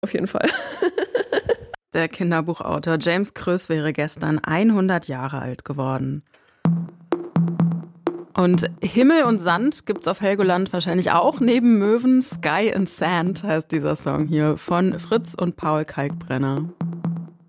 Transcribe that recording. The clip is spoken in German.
auf jeden Fall. Der Kinderbuchautor James Kröss wäre gestern 100 Jahre alt geworden. Und Himmel und Sand gibt's auf Helgoland wahrscheinlich auch neben Möwen. Sky and Sand heißt dieser Song hier von Fritz und Paul Kalkbrenner.